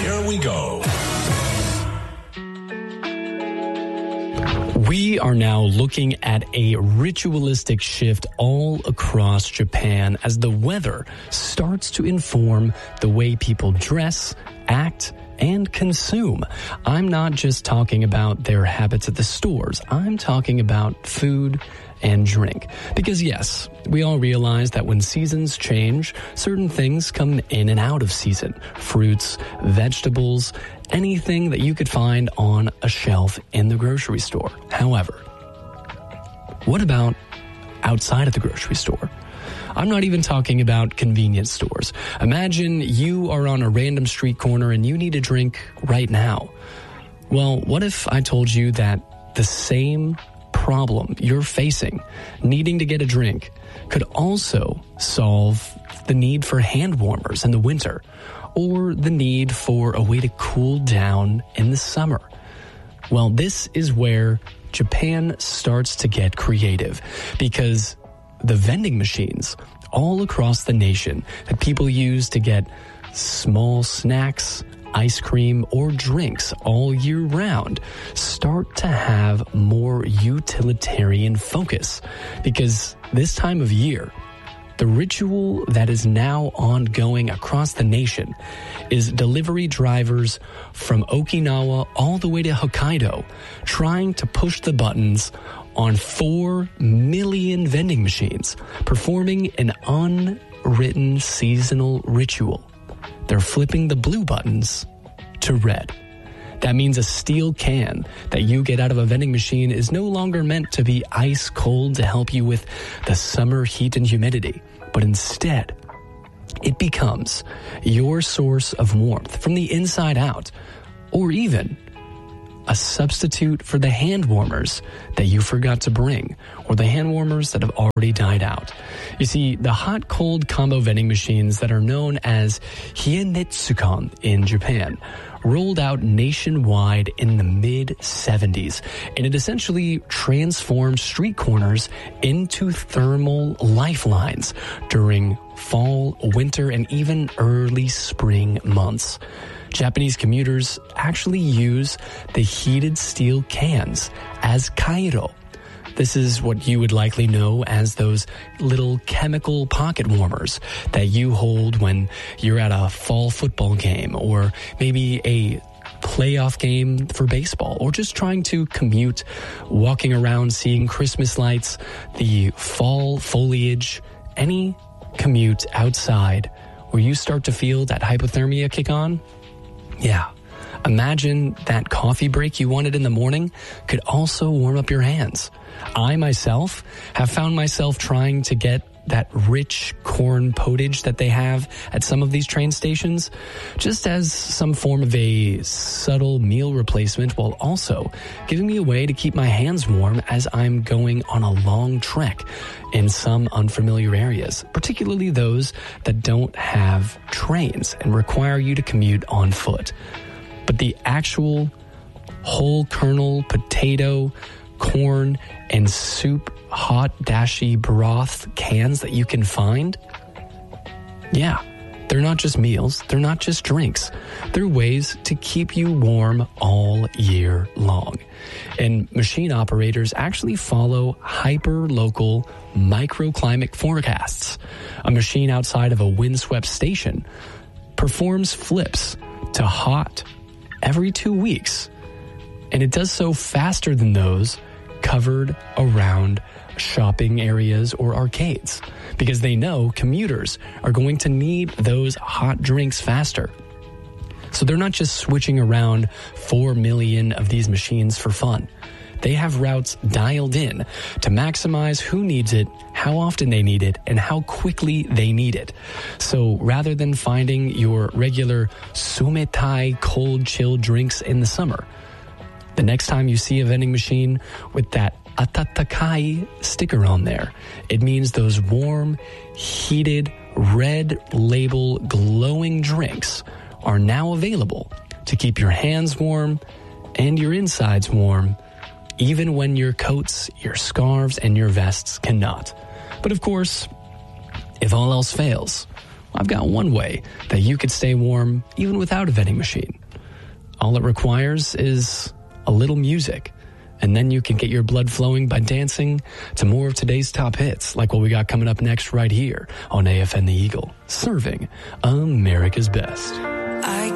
Here we go. We are now looking at a ritualistic shift all across Japan as the weather starts to inform the way people dress, act, and consume. I'm not just talking about their habits at the stores. I'm talking about food and drink. Because yes, we all realize that when seasons change, certain things come in and out of season. Fruits, vegetables, anything that you could find on a shelf in the grocery store. However, what about outside of the grocery store? I'm not even talking about convenience stores. Imagine you are on a random street corner and you need a drink right now. Well, what if I told you that the same problem you're facing, needing to get a drink, could also solve the need for hand warmers in the winter, or the need for a way to cool down in the summer? Well, this is where Japan starts to get creative, because the vending machines all across the nation that people use to get small snacks, ice cream, or drinks all year round start to have more utilitarian focus. Because this time of year, the ritual that is now ongoing across the nation is delivery drivers from Okinawa all the way to Hokkaido trying to push the buttons on 4 million vending machines, performing an unwritten seasonal ritual. They're flipping the blue buttons to red. That means a steel can that you get out of a vending machine is no longer meant to be ice cold to help you with the summer heat and humidity, but instead, it becomes your source of warmth from the inside out, or even a substitute for the hand warmers that you forgot to bring, or the hand warmers that have already died out. You see, the hot-cold combo vending machines that are known as Hienetsukan in Japan rolled out nationwide in the mid-70s, and it essentially transformed street corners into thermal lifelines during fall, winter, and even early spring months. Japanese commuters actually use the heated steel cans as kairo. This is what you would likely know as those little chemical pocket warmers that you hold when you're at a fall football game, or maybe a playoff game for baseball, or just trying to commute, walking around seeing Christmas lights, the fall foliage, any commute outside where you start to feel that hypothermia kick on. Yeah, imagine that coffee break you wanted in the morning could also warm up your hands. I myself have found myself trying to get that rich corn potage that they have at some of these train stations, just as some form of a subtle meal replacement, while also giving me a way to keep my hands warm as I'm going on a long trek in some unfamiliar areas, particularly those that don't have trains and require you to commute on foot. But the actual whole kernel, potato, corn, and soup hot dashi broth cans that you can find, yeah, they're not just meals, they're not just drinks, they're ways to keep you warm all year long. And machine operators actually follow hyper-local microclimate forecasts. A machine outside of a windswept station performs flips to hot every 2 weeks, and it does so faster than those covered around shopping areas or arcades, because they know commuters are going to need those hot drinks faster. So they're not just switching around 4 million of these machines for fun. They have routes dialed in to maximize who needs it, how often they need it, and how quickly they need it. So rather than finding your regular sumetai cold chilled drinks in the summer, the next time you see a vending machine with that atatakai sticker on there, it means those warm, heated, red label glowing drinks are now available to keep your hands warm and your insides warm, even when your coats, your scarves, and your vests cannot. But of course, if all else fails, I've got one way that you could stay warm even without a vending machine. All it requires is a little music, and then you can get your blood flowing by dancing to more of today's top hits, like what we got coming up next right here on AFN The Eagle, serving America's best. I